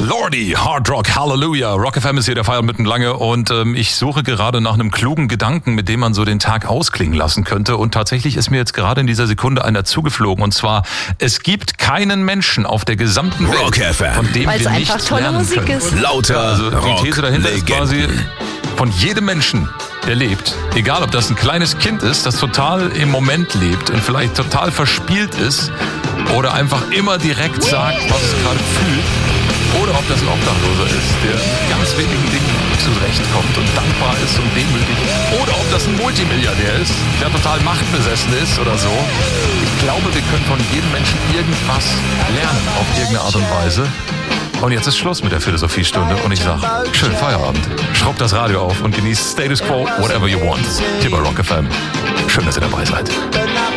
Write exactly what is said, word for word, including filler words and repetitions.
Lordi, Hard Rock, Hallelujah. Rock F M ist hier, der Feiern mitten lange und ähm, ich suche gerade nach einem klugen Gedanken, mit dem man so den Tag ausklingen lassen könnte. Und tatsächlich ist mir jetzt gerade in dieser Sekunde einer zugeflogen. Und zwar, es gibt keinen Menschen auf der gesamten Welt, Rock F M, von dem Weil wir es nicht einfach tolle lernen Musik können. ist. Lauter Also die These dahinter ist quasi, von jedem Menschen, der lebt, egal ob das ein kleines Kind ist, das total im Moment lebt und vielleicht total verspielt ist oder einfach immer direkt sagt, was es gerade fühlt, oder ob das ein Obdachloser ist, der mit ganz wenigen Dingen zurechtkommt und dankbar ist und demütig, oder ob das ein Multimilliardär ist, der total machtbesessen ist oder so. Ich glaube, wir können von jedem Menschen irgendwas lernen auf irgendeine Art und Weise. Und jetzt ist Schluss mit der Philosophiestunde und ich sage, schönen Feierabend. Schraubt das Radio auf und genießt Status Quo, whatever you want. Hier bei Rock F M. Schön, dass ihr dabei seid.